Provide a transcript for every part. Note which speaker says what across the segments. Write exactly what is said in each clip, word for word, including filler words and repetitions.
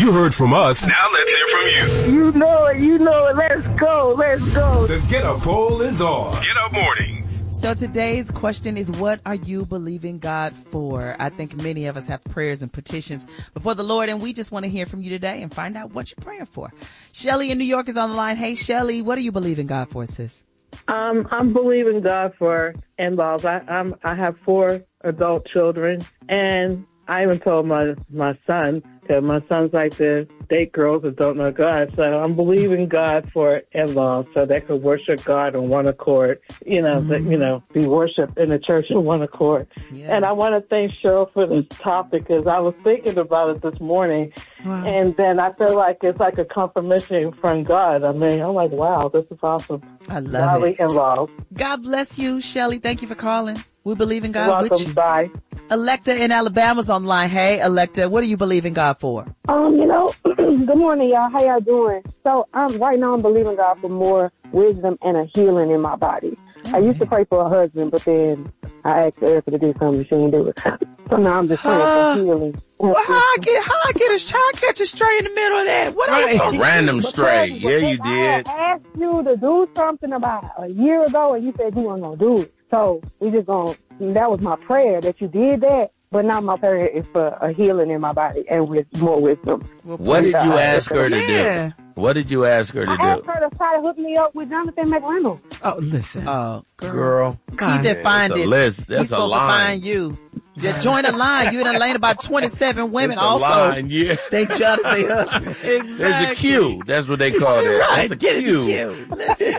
Speaker 1: You heard from us.
Speaker 2: Now let's hear from you.
Speaker 3: You know it. You know it. Let's go. Let's go.
Speaker 1: The Get Up Poll is on.
Speaker 2: Get Up Morning.
Speaker 4: So today's question is, what are you believing God for? I think many of us have prayers and petitions before the Lord, and we just want to hear from you today and find out what you're praying for. Shelly in New York is on the line. Hey, Shelly, what are you believing God for, sis?
Speaker 3: Um, I'm believing God for in-laws. I, I'm, I have four adult children, and I even told my, my son, because my son's like to date girls that don't know God. So I'm believing God for in-laws so they could worship God on one accord, you know, mm-hmm. that, you know, be worshiped in the church on one accord. Yeah. And I want to thank Cheryl for this topic because I was thinking about it this morning. Wow. And then I feel like it's like a confirmation from God. I mean, I'm like, wow, this is awesome.
Speaker 4: I love
Speaker 3: Godly
Speaker 4: it.
Speaker 3: In-laws.
Speaker 4: God bless you, Shelly. Thank you for calling. We believe in God.
Speaker 3: You're welcome.
Speaker 4: With you.
Speaker 3: Bye.
Speaker 4: Electa in Alabama's on the line. Hey, Electa, what are you believing God for?
Speaker 5: Um, you know, good morning, y'all. How y'all doing? So, um, right now I'm believing God for more wisdom and a healing in my body. Oh, I used man. to pray for a husband, but then I asked Erica to do something, she didn't do it. So now I'm just praying uh, for healing.
Speaker 4: Well, how I get, how I get a child catch a stray in the middle of that? What
Speaker 6: right.
Speaker 4: else?
Speaker 6: A random stray. Yeah, you did.
Speaker 5: I asked you to do something about a year ago, and you said you weren't gonna do it. So we just gonna. That was my prayer that you did that. But now my prayer is for a healing in my body and with more wisdom.
Speaker 6: What did you ask her to
Speaker 4: yeah.
Speaker 6: do? What did you ask her to
Speaker 5: I
Speaker 6: do?
Speaker 5: I asked her to try to hook me up with Jonathan McReynolds.
Speaker 4: Oh, listen. Oh, girl.
Speaker 6: girl.
Speaker 4: He did find
Speaker 6: That's
Speaker 4: it.
Speaker 6: A list. That's
Speaker 4: He's
Speaker 6: a
Speaker 4: supposed
Speaker 6: line.
Speaker 4: to find you. Yeah, join a line. You done laid about twenty-seven women
Speaker 6: it's a
Speaker 4: also.
Speaker 6: Line, yeah.
Speaker 4: They jealous of their husband. Exactly.
Speaker 6: There's a queue. That's what they call it.
Speaker 4: Right.
Speaker 6: That's a
Speaker 4: Get
Speaker 6: queue.
Speaker 4: queue. Listen.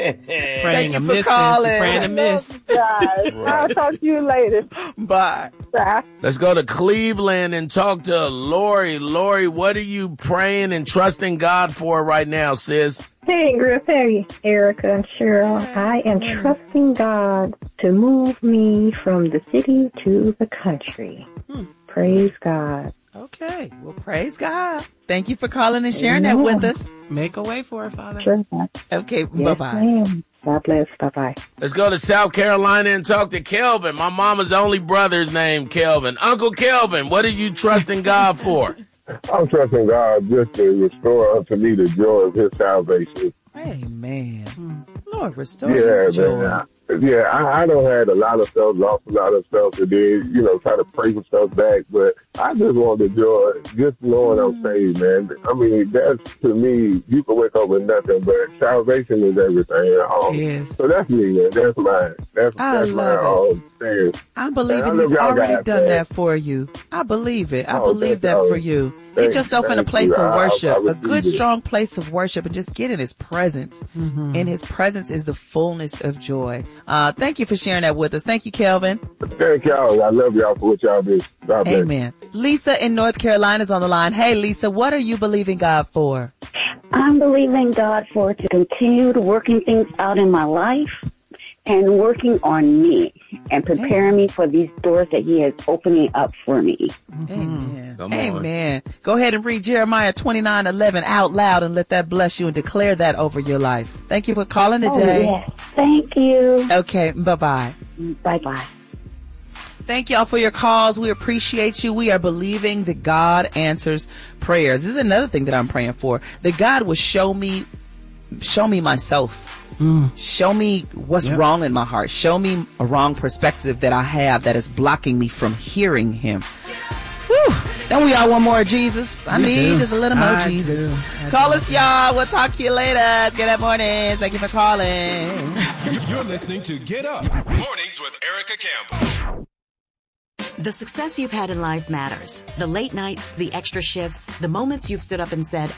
Speaker 7: Praying
Speaker 4: Thank
Speaker 7: a
Speaker 4: you
Speaker 7: miss.
Speaker 4: for calling.
Speaker 7: Praying a miss.
Speaker 5: Guys, I'll talk to you later.
Speaker 4: Bye.
Speaker 5: Bye.
Speaker 6: Let's go to Cleveland and talk to Lori. Lori, what are you praying and trusting God for right now, sis?
Speaker 8: Hey, Griff, hey, Erica and Cheryl. I am trusting God to move me from the city to the country. Hmm. Praise God.
Speaker 4: Okay. Well, praise God. Thank you for calling and sharing Amen. that with us.
Speaker 7: Make a way for it, Father.
Speaker 8: Sure.
Speaker 4: Okay.
Speaker 8: Yes,
Speaker 4: bye-bye.
Speaker 8: Ma'am. God bless. Bye-bye.
Speaker 6: Let's go to South Carolina and talk to Kelvin. My mama's only brother's named Kelvin. Uncle Kelvin, what are you trusting God for?
Speaker 9: I'm trusting God just to restore unto me the joy of his salvation.
Speaker 4: Amen. Hmm. Lord, restore
Speaker 9: yeah,
Speaker 4: his joy.
Speaker 9: Man, I, yeah, I, I done had a lot of stuff, lost a lot of stuff, and then, you know, try to pray for stuff back. But I just want the joy, just knowing mm. I'm saved, man. I mean, that's, to me, you can wake up with nothing, but salvation is everything. Um,
Speaker 4: yes.
Speaker 9: So that's me, man. That's mine. That's,
Speaker 4: I
Speaker 9: that's my um, thing.
Speaker 4: I'm believing he's already done that for you. I believe it. I
Speaker 9: oh,
Speaker 4: believe that
Speaker 9: all.
Speaker 4: for you.
Speaker 9: Thank,
Speaker 4: Get yourself in a place
Speaker 9: you.
Speaker 4: of worship,
Speaker 9: I, I
Speaker 4: a good,
Speaker 9: it.
Speaker 4: strong place of worship, and just get in his presence. Mm-hmm. In his presence is the fullness of joy. Uh, thank you for sharing that with us. Thank you, Kelvin.
Speaker 9: Thank y'all. I love y'all for what y'all do. God bless.
Speaker 4: Amen. Lisa in North Carolina is on the line. Hey, Lisa, what are you believing God for?
Speaker 10: I'm believing God for to continue working things out in my life and working on me and preparing me for these doors that he is opening up for me.
Speaker 4: Amen. Come on. Amen. Go ahead and read Jeremiah twenty-nine eleven out loud and let that bless you and declare that over your life. Thank you for calling today.
Speaker 10: Oh, yes. Thank you.
Speaker 4: Okay. Bye-bye.
Speaker 10: Bye-bye.
Speaker 4: Thank y'all for your calls. We appreciate you. We are believing that God answers prayers. This is another thing that I'm praying for. That God will show me, show me myself. Mm. Show me what's yep. wrong in my heart. Show me a wrong perspective that I have that is blocking me from hearing him. Whew. Don't we all want more Jesus? I
Speaker 7: we
Speaker 4: need
Speaker 7: do.
Speaker 4: just a little more
Speaker 7: I
Speaker 4: Jesus.
Speaker 7: Do.
Speaker 4: Call us, y'all. We'll talk to you later. It's Get Up Mornings. Thank you for calling.
Speaker 1: You're listening to Get Up Mornings with Erica Campbell.
Speaker 11: The success you've had in life matters. The late nights, the extra shifts, the moments you've stood up and said,